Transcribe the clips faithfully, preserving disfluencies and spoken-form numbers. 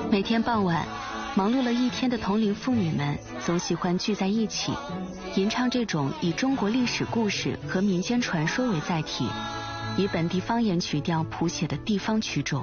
每天傍晚，忙碌了一天的同龄妇女们总喜欢聚在一起，吟唱这种以中国历史故事和民间传说为载体，以本地方言曲調譜寫的地方曲種。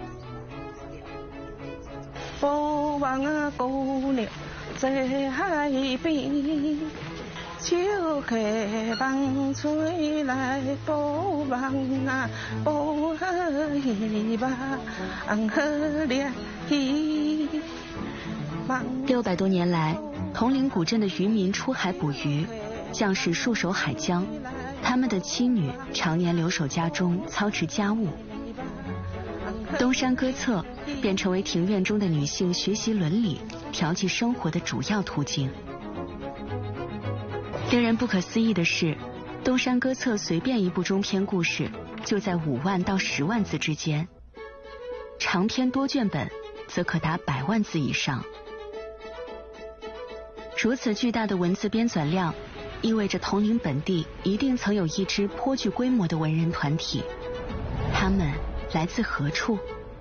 波王啊姑娘在海邊，秋客風吹來，波王啊波一把河兩岸。 六百多年來，同齡古鎮的漁民出海捕魚，將士戍守海疆，他們的妻女常年留守家中操持家務。東山歌冊便成為庭院中的女性學習倫理、調劑生活的主要途徑。令人不可思議的是，東山歌冊隨便一部中篇故事就在五萬到十萬字之間，長篇多卷本則可達百萬字以上。如此巨大的文字編纂量，意味着同齡本地一定曾有一支頗具規模的文人團體。他們來自何處？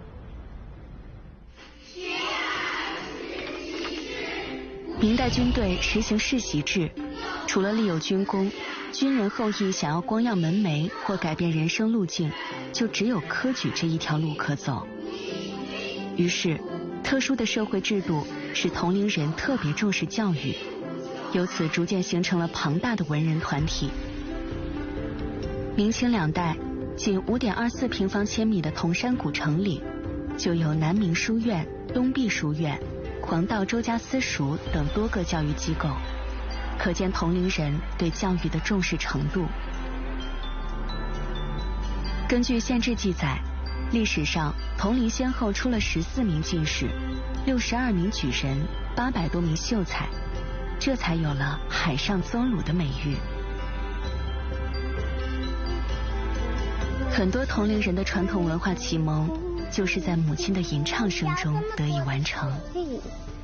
明代軍隊實行世襲制，除了立有軍功，軍人後裔想要光耀門楣或改變人生路徑，就只有科舉這一條路可走。於是，特殊的社會制度使同齡人特別重視教育，由此逐漸形成了龐大的文人團體。明清兩代，僅五點二四平方千米的銅山古城裡，就有南明書院、東壁書院、黃道周家私塾等多個教育機構，可見同齡人對教育的重視程度。根據縣志記載，歷史上同齡先後出了十四名進士、六十二名舉人、八百多名秀才，這才有了海上邹魯的美譽。很多同齡人的傳統文化啟蒙，就是在母親的吟唱聲中得以完成。